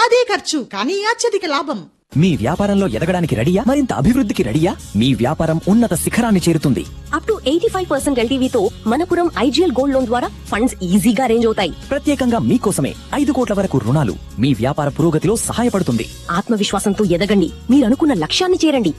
అదే ఖర్చు కానీ అత్యధిక లాభం. మీ వ్యాపారంలో ఎదగడానికి రెడీయా? మరింత అభివృద్ధికి రెడీయా? మీ వ్యాపారం ఉన్నత శిఖరాన్ని చేరుతుంది. Up to 85% LTVతో Manappuram IGL gold loan ద్వారా ఫండ్స్ ఈజీగా అరేంజ్ అవుతాయి. ప్రత్యేకంగా మీకోసమే 5 కోట్ల వరకు రుణాలు మీ వ్యాపార పురోగతిలో సహాయపడుతుంది. ఆత్మవిశ్వాసంతో ఎదగండి, మీరు అనుకున్న లక్ష్యాన్ని చేరండి.